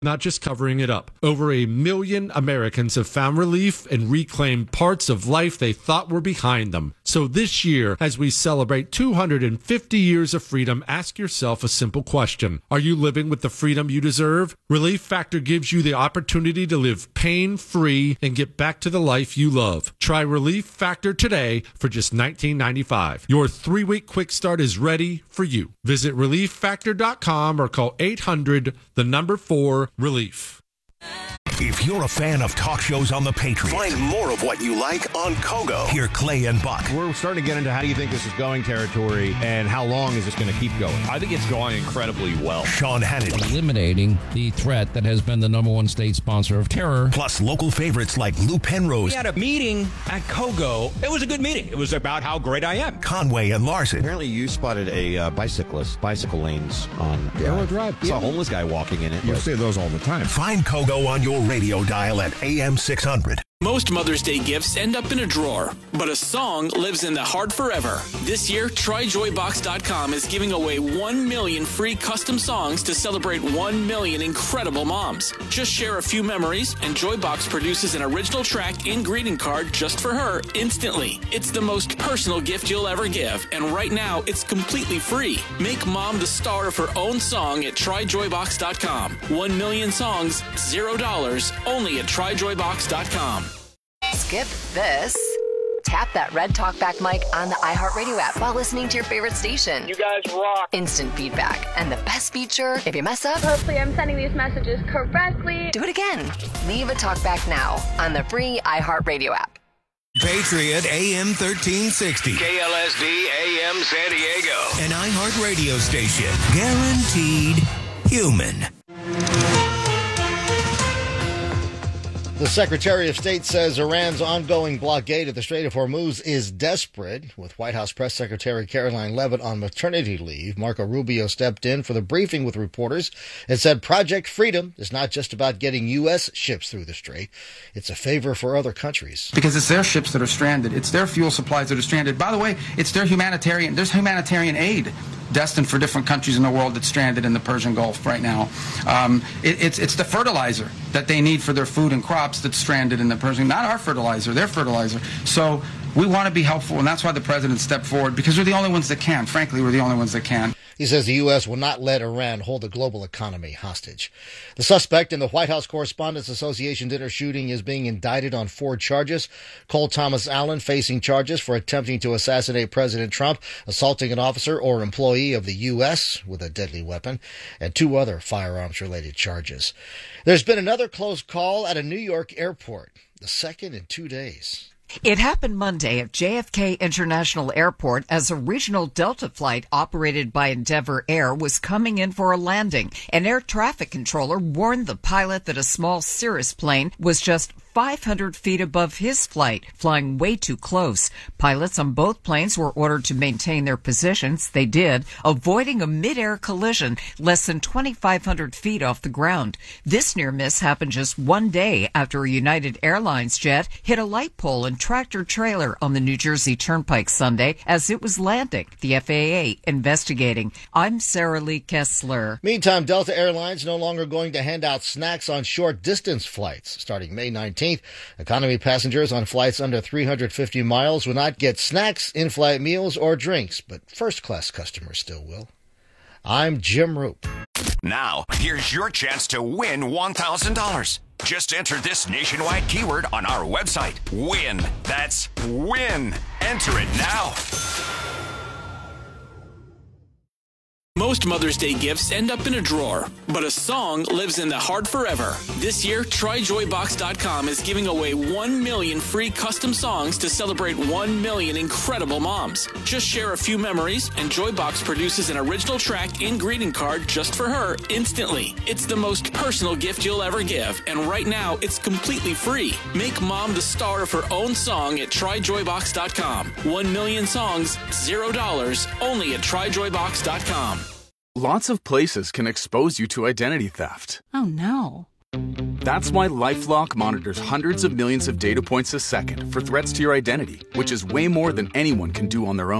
not just covering it up. Over 1 million Americans have found relief and reclaimed parts of life they thought were behind them. So this year, as we celebrate 250 years of freedom, ask yourself a simple question. Are you living with the freedom you deserve? Relief Factor gives you the opportunity to live pain-free and get back to the life you love. Try Relief Factor today for just $19.95. Your 3-week quick start is ready for you. Visit ReliefFactor.com or call 800-4-RELIEF. If you're a fan of talk shows on the Patriot, find more of what you like on Kogo. Hear Clay and Buck. We're starting to get into how do you think this is going territory and how long is this going to keep going? I think it's going incredibly well. Sean Hannity. Eliminating the threat that has been the number one state sponsor of terror. Plus local favorites like Lou Penrose. We had a meeting at Kogo. It was a good meeting. It was about how great I am. Conway and Larson. Apparently you spotted a bicycle lanes on Arrow Drive. Saw a homeless guy walking in it. You see those all the time. Find Kogo on your radio dial at AM 600. Most Mother's Day gifts end up in a drawer, but a song lives in the heart forever. This year, TryJoyBox.com is giving away 1 million free custom songs to celebrate 1 million incredible moms. Just share a few memories, and Joybox produces an original track and greeting card just for her instantly. It's the most personal gift you'll ever give, and right now, it's completely free. Make mom the star of her own song at TryJoyBox.com. 1 million songs, $0, only at TryJoyBox.com. Skip this. Tap that red talkback mic on the iHeartRadio app while listening to your favorite station. You guys rock. Instant feedback. And the best feature, if you mess up, hopefully I'm sending these messages correctly. Do it again. Leave a talkback now on the free iHeartRadio app. Patriot AM 1360. KLSD AM San Diego. An iHeartRadio station. Guaranteed human. The Secretary of State says Iran's ongoing blockade of the Strait of Hormuz is desperate. With White House Press Secretary Caroline Leavitt on maternity leave, Marco Rubio stepped in for the briefing with reporters and said Project Freedom is not just about getting U.S. ships through the strait. It's a favor for other countries. Because it's their ships that are stranded. It's their fuel supplies that are stranded. By the way, it's their humanitarian. There's humanitarian aid destined for different countries in the world that's stranded in the Persian Gulf right now. It's the fertilizer that they need for their food and crops that's stranded in the Persian, not our fertilizer, their fertilizer. So we want to be helpful, and that's why the president stepped forward, because we're the only ones that can. Frankly, we're the only ones that can. He says the U.S. will not let Iran hold the global economy hostage. The suspect in the White House Correspondents Association dinner shooting is being indicted on 4 charges. Cole Thomas Allen facing charges for attempting to assassinate President Trump, assaulting an officer or employee of the U.S. with a deadly weapon, and 2 other firearms-related charges. There's been another close call at a New York airport, the second in 2 days. It happened Monday at JFK International Airport as a regional Delta flight operated by Endeavor Air was coming in for a landing. An air traffic controller warned the pilot that a small Cirrus plane was just 500 feet above his flight, flying way too close. Pilots on both planes were ordered to maintain their positions. They did, avoiding a mid-air collision less than 2,500 feet off the ground. This near miss happened just 1 day after a United Airlines jet hit a light pole and tractor trailer on the New Jersey Turnpike Sunday as it was landing. The FAA investigating. I'm Sarah Lee Kessler. Meantime, Delta Airlines no longer going to hand out snacks on short-distance flights. Starting May 19th, economy passengers on flights under 350 miles will not get snacks, in-flight meals, or drinks, but first-class customers still will. I'm Jim Roop. Now, here's your chance to win $1,000. Just enter this nationwide keyword on our website. WIN. That's WIN. Enter it now. Most Mother's Day gifts end up in a drawer, but a song lives in the heart forever. This year, TryJoyBox.com is giving away 1 million free custom songs to celebrate 1 million incredible moms. Just share a few memories, and Joybox produces an original track and greeting card just for her instantly. It's the most personal gift you'll ever give, and right now, it's completely free. Make mom the star of her own song at TryJoyBox.com. 1 million songs, $0, only at TryJoyBox.com. Lots of places can expose you to identity theft. Oh, no. That's why LifeLock monitors hundreds of millions of data points a second for threats to your identity, which is way more than anyone can do on their own.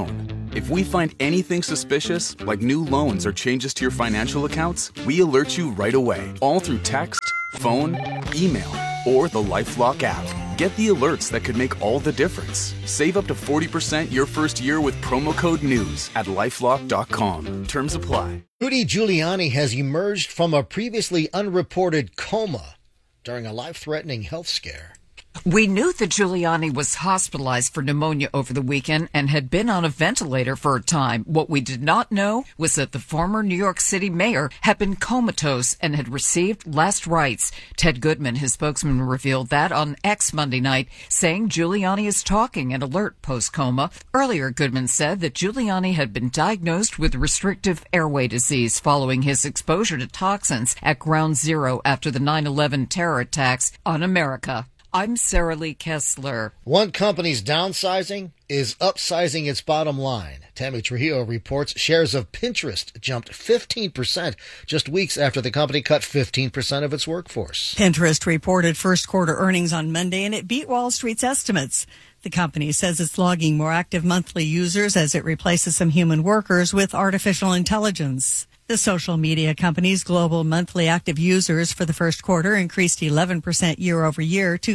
If we find anything suspicious, like new loans or changes to your financial accounts, we alert you right away, all through text, phone, email, or the LifeLock app. Get the alerts that could make all the difference. Save up to 40% your first year with promo code NEWS at LifeLock.com. Terms apply. Rudy Giuliani has emerged from a previously unreported coma during a life-threatening health scare. We knew that Giuliani was hospitalized for pneumonia over the weekend and had been on a ventilator for a time. What we did not know was that the former New York City mayor had been comatose and had received last rites. Ted Goodman, his spokesman, revealed that on X Monday night, saying Giuliani is talking and alert post-coma. Earlier, Goodman said that Giuliani had been diagnosed with restrictive airway disease following his exposure to toxins at Ground Zero after the 9/11 terror attacks on America. I'm Sarah Lee Kessler. One company's downsizing is upsizing its bottom line. Tammy Trujillo reports shares of Pinterest jumped 15% just weeks after the company cut 15% of its workforce. Pinterest reported first quarter earnings on Monday, and it beat Wall Street's estimates. The company says it's logging more active monthly users as it replaces some human workers with artificial intelligence. The social media company's global monthly active users for the first quarter increased 11% year over year to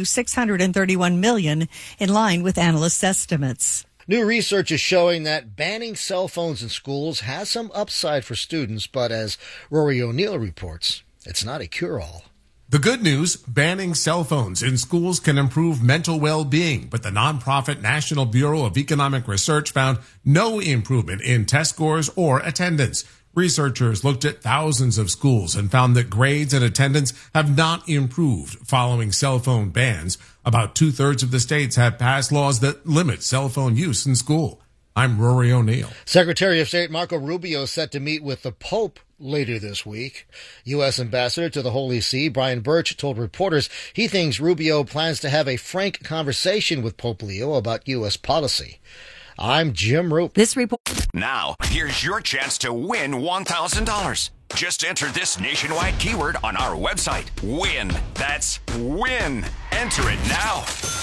631 million, in line with analysts' estimates. New research is showing that banning cell phones in schools has some upside for students, but as Rory O'Neill reports, it's not a cure-all. The good news, banning cell phones in schools can improve mental well-being, but the nonprofit National Bureau of Economic Research found no improvement in test scores or attendance. Researchers looked at thousands of schools and found that grades and attendance have not improved following cell phone bans. About 2/3 of the states have passed laws that limit cell phone use in school. I'm Rory O'Neill. Secretary of State Marco Rubio is set to meet with the Pope later this week. U.S. Ambassador to the Holy See, Brian Birch, told reporters he thinks Rubio plans to have a frank conversation with Pope Leo about U.S. policy. I'm Jim Roop. This report. Now, here's your chance to win $1,000. Just enter this nationwide keyword on our website. WIN. That's WIN. Enter it now.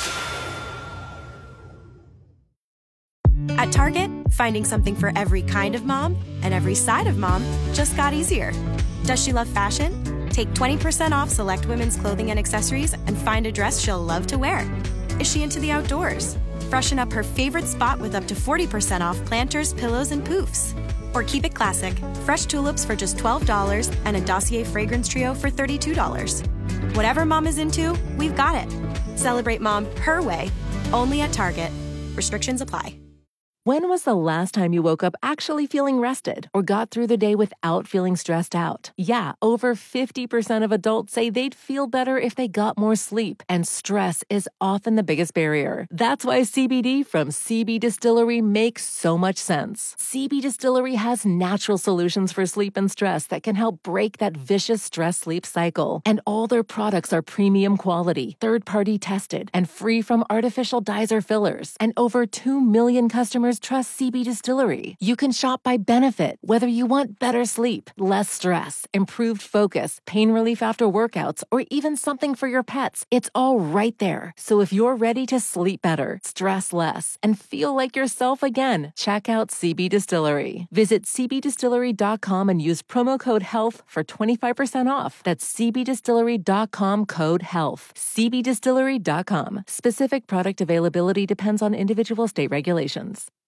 At Target, finding something for every kind of mom and every side of mom just got easier. Does she love fashion? Take 20% off select women's clothing and accessories and find a dress she'll love to wear. Is she into the outdoors? Freshen up her favorite spot with up to 40% off planters, pillows, and poofs. Or keep it classic. Fresh tulips for just $12 and a Dossier fragrance trio for $32. Whatever mom is into, we've got it. Celebrate mom her way, only at Target. Restrictions apply. When was the last time you woke up actually feeling rested or got through the day without feeling stressed out? Yeah, over 50% of adults say they'd feel better if they got more sleep, and stress is often the biggest barrier. That's why CBD from CB Distillery makes so much sense. CB Distillery has natural solutions for sleep and stress that can help break that vicious stress-sleep cycle. And all their products are premium quality, third-party tested, and free from artificial dyes or fillers. And over 2 million customers trust CB Distillery. You can shop by benefit, whether you want better sleep, less stress, improved focus, pain relief after workouts, or even something for your pets. It's all right there. So if you're ready to sleep better, stress less, and feel like yourself again, check out CB Distillery. Visit cbdistillery.com and use promo code HEALTH for 25% off. That's cbdistillery.com code HEALTH. cbdistillery.com. Specific product availability depends on individual state regulations.